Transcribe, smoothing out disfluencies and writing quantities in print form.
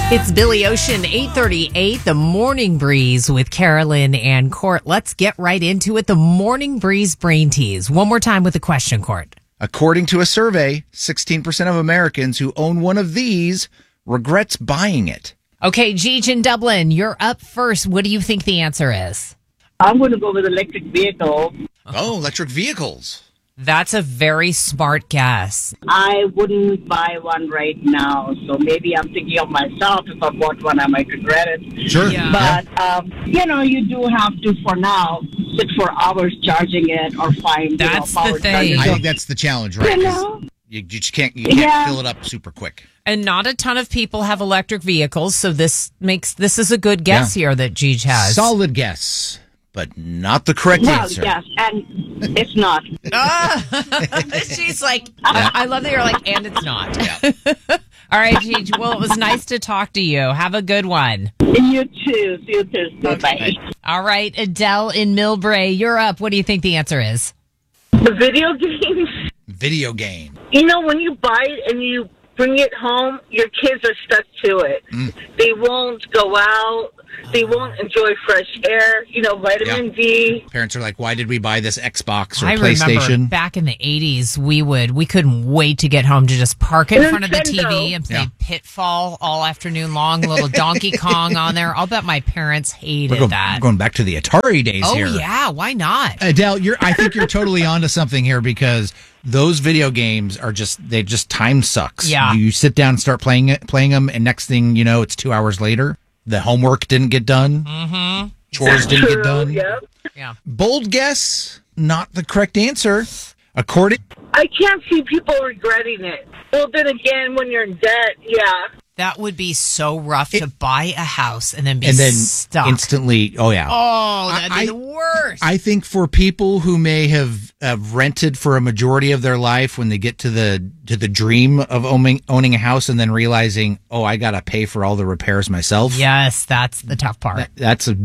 It's Billy Ocean, 8:38, The Morning Breeze with Carolyn and Court. Let's get right into it. The Morning Breeze Brain Tease. One more time with the question, Court. According to a survey, 16% of Americans who own one of these regrets buying it. Okay, Jeej in Dublin, you're up first. What do you think the answer is? I'm going to go with electric vehicle. Oh, electric vehicles. That's a very smart guess. I wouldn't buy one right now, so maybe I'm thinking of myself. If I bought one, I might regret it. Sure. Yeah. But, you do have to, for now, sit for hours charging it or find That's the power thing. chargers. I think that's the challenge, right? You know? You just can't Yeah. fill it up super quick. And not a ton of people have electric vehicles, so this is a good guess here that Jeej has. Solid guess, but not the correct Well, answer. yes, and it's not. She's like, I love that you're like, and it's not. All right, Jeej. Well, it was nice to talk to you. Have a good one. You too. See you Thursday. Bye. All right, Adele in Millbrae, you're up. What do you think the answer is? The video games, Video game. when you buy it and you bring it home, your kids are stuck to it. They won't go out. They won't enjoy fresh air, vitamin D. Parents are like, why did we buy this Xbox or I PlayStation? remember back in the 80s, we couldn't wait to get home to just park in front of the Nintendo. TV and play Pitfall all afternoon long, little Donkey Kong on there. I'll bet my parents hated that. We're going back to the Atari days Oh, here. yeah, why not? Adele, I think you're totally onto something here because those video games are just time sucks. Yeah. You sit down and start playing them, and next thing you know, it's 2 hours later. The homework didn't get done. Mm-hmm. Chores didn't get done. Yep. Yeah. Bold guess, not the correct answer. According, I can't see people regretting it. Well, then again, when you're in debt, yeah. That would be so rough to buy a house and then be stuck. instantly, oh yeah. Oh, that'd be the worst. I think for people who may have rented for a majority of their life, when they get to the dream of owning a house and then realizing, oh, I got to pay for all the repairs myself. Yes, that's the tough part. That's a